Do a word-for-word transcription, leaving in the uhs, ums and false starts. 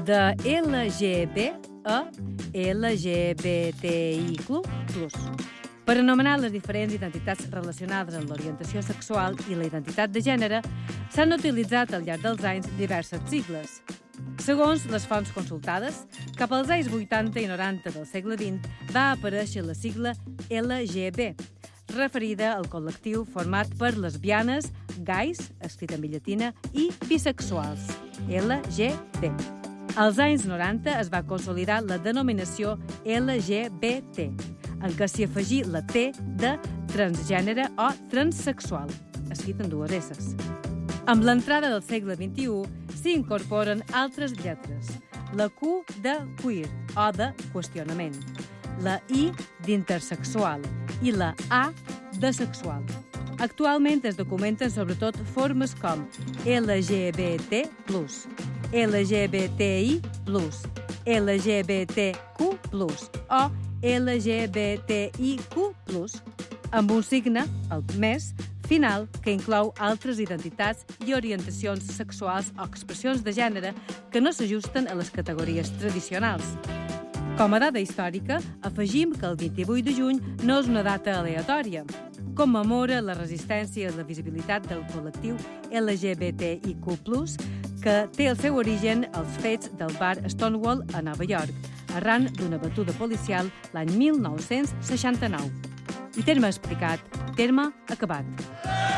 de L G B a L G B T I Q plus, per anomenar les diferents identitats relacionades amb l'orientació sexual i la identitat de gènere, s'han utilitzat al llarg dels anys diverses sigles. Segons les fonts consultades, cap als anys vuitanta i noranta del segle vint va aparèixer la sigla L G B, referida al col·lectiu format per lesbianes, gais, escrit en llatina, i bisexuals, L G B. Als anys noranta es va consolidar la denominació L G B T, en què s'hi afegí la T de transgènere o transsexual, escrit en dues esses. Amb l'entrada del segle vint-i-u s'hi incorporen altres lletres, la Q de queer o de qüestionament, la I d'intersexual i la A de sexual. Actualment es documenten sobretot formes com L G B T plus, L G B T I plus, L G B T Q plus o L G B T I Q plus, amb un signe, el més, final que inclou altres identitats i orientacions sexuals o expressions de gènere que no s'ajusten a les categories tradicionals. Com a dada històrica, afegim que el vint-i-vuit de juny no és una data aleatòria. Commemora la resistència i la visibilitat del col·lectiu L G B T I Q plus, que té el seu origen als fets del bar Stonewall a Nova York, arran d'una batuda policial l'any mil nou-cents seixanta-nou. I terme explicat, terme acabat.